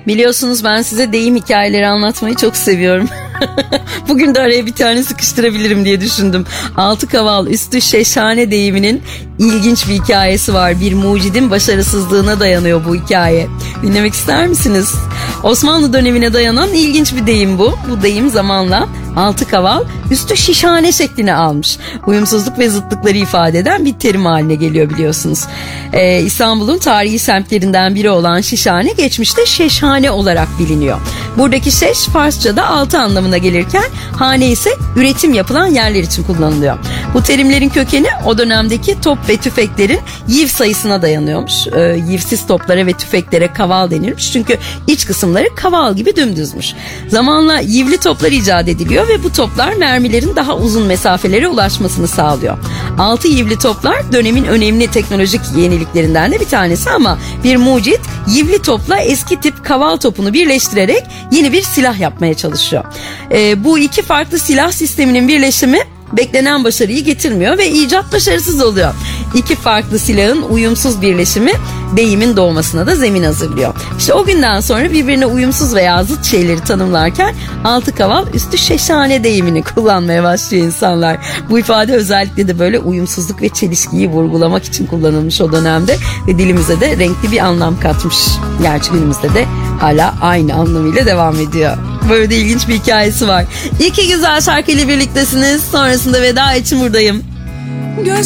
Biliyorsunuz ben size deyim hikayeleri anlatmayı çok seviyorum. Bugün de araya bir tane sıkıştırabilirim diye düşündüm. Altı kaval üstü şeşhane deyiminin ilginç bir hikayesi var. Bir mucidin başarısızlığına dayanıyor bu hikaye. Dinlemek ister misiniz? Osmanlı dönemine dayanan ilginç bir deyim bu. Bu deyim zamanla altı kaval üstü şişhane şeklini almış. Uyumsuzluk ve zıtlıkları ifade eden bir terim haline geliyor biliyorsunuz. İstanbul'un tarihi semtlerinden biri olan Şişhane geçmişte Şeşhane olarak biliniyor. Buradaki şeş Farsça'da altı anlamına gelirken hane ise üretim yapılan yerler için kullanılıyor. Bu terimlerin kökeni o dönemdeki top ve tüfeklerin yiv sayısına dayanıyormuş. Yivsiz toplara ve tüfeklere kaval denilmiş. Çünkü iç kısımları kaval gibi dümdüzmüş. Zamanla yivli toplar icat ediliyor ve bu toplar mermilerin daha uzun mesafelere ulaşmasını sağlıyor. Altı yivli toplar dönemin önemli teknolojik yeniliklerinden de bir tanesi ama bir mucit yivli topla eski tip kaval topunu birleştirerek yeni bir silah yapmaya çalışıyor. Bu iki farklı silah sisteminin birleşimi beklenen başarıyı getirmiyor ve icat başarısız oluyor. İki farklı silahın uyumsuz birleşimi deyimin doğmasına da zemin hazırlıyor. İşte o günden sonra birbirine uyumsuz veya zıt şeyleri tanımlarken altı kaval üstü şeşhane deyimini kullanmaya başlıyor insanlar. Bu ifade özellikle de böyle uyumsuzluk ve çelişkiyi vurgulamak için kullanılmış o dönemde ve dilimize de renkli bir anlam katmış. Gerçi günümüzde de hala aynı anlamıyla devam ediyor. Böyle de ilginç bir hikayesi var. İki güzel şarkıyla birliktesiniz. Sonrasında veda için buradayım.